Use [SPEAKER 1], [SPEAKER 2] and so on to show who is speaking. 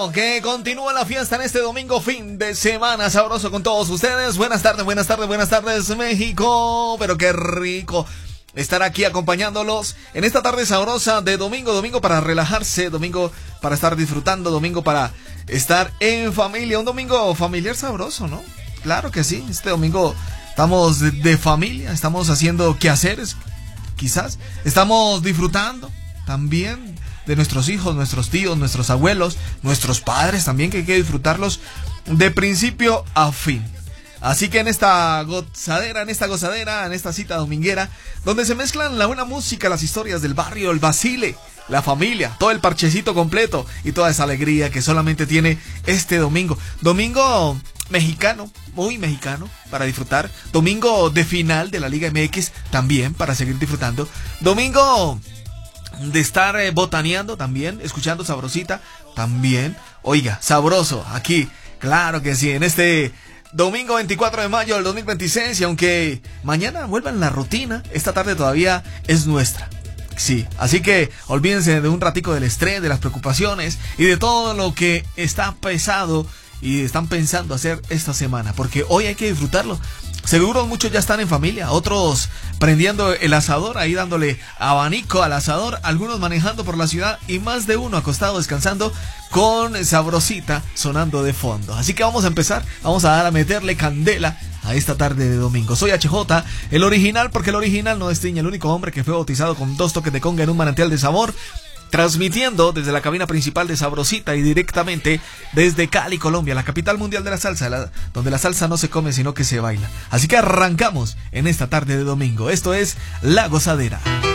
[SPEAKER 1] bueno, que continúa la fiesta en este domingo, fin de semana sabroso con todos ustedes. Buenas tardes, México. Pero qué rico estar aquí acompañándolos en esta tarde sabrosa de domingo para relajarse, domingo para estar disfrutando, domingo para estar en familia, un domingo familiar sabroso, ¿no? Claro que sí, este domingo estamos de familia, estamos haciendo quehaceres, quizás, estamos disfrutando también de nuestros hijos, nuestros tíos, nuestros abuelos, nuestros padres también, que hay que disfrutarlos de principio a fin. Así que en esta gozadera, en esta cita dominguera, donde se mezclan la buena música, las historias del barrio, el vacile, la familia, todo el parchecito completo y toda esa alegría que solamente tiene este domingo. Domingo mexicano, muy mexicano para disfrutar. Domingo de final de la Liga MX también para seguir disfrutando. Domingo de estar botaneando también, escuchando sabrosita también. Oiga, sabroso aquí, claro que sí, en este domingo 24 de mayo del 2026, y aunque mañana vuelvan la rutina, esta tarde todavía es nuestra. Sí, así que olvídense de un ratico del estrés, de las preocupaciones y de todo lo que está pesado y están pensando hacer esta semana, porque hoy hay que disfrutarlo. Seguro muchos ya están en familia, otros prendiendo el asador, ahí dándole abanico al asador, algunos manejando por la ciudad y más de uno acostado descansando con sabrosita sonando de fondo. Así que vamos a empezar, vamos a meterle candela a esta tarde de domingo. Soy HJ, el original, porque el original no destiña, el único hombre que fue bautizado con 2 toques de conga en un manantial de sabor. Transmitiendo desde la cabina principal de Sabrosita y directamente desde Cali, Colombia, la capital mundial de la salsa, donde la salsa no se come sino que se baila. Así que arrancamos en esta tarde de domingo. Esto es La Gozadera.